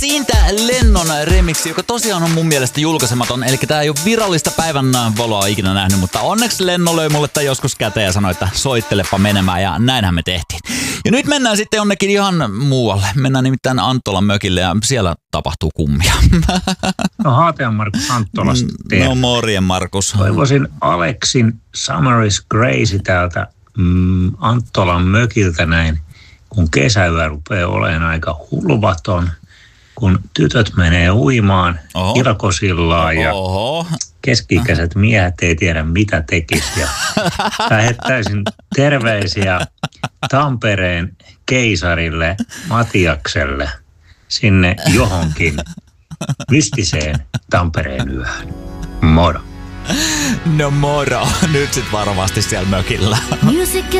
Siitä Lennon remixi, joka tosiaan on mun mielestä julkaisematon. Eli tää ei ole virallista päivän valoa ikinä nähnyt, mutta onneksi Lennon löi mulle tää joskus käteen ja sanoi, että soittelepa menemään, ja näinhän me tehtiin. Ja nyt mennään sitten jonnekin ihan muualle. Mennään nimittäin Anttolan mökille ja siellä tapahtuu kummia. No Haatean Markus Anttolasta. No morjen Markus. Toivoisin Aleksin Summer is Crazy täältä Anttolan mökiltä näin, kun kesäyö rupeaa olemaan aika hulvaton, kun tytöt menee uimaan Ilkosillaan ja keski-ikäiset miehet ei tiedä mitä tekisi. Ja lähettäisin terveisiä Tampereen keisarille Matiakselle sinne johonkin mystiseen Tampereen yöhön. Moro. No moro. Nyt sit varovasti siellä mökillä.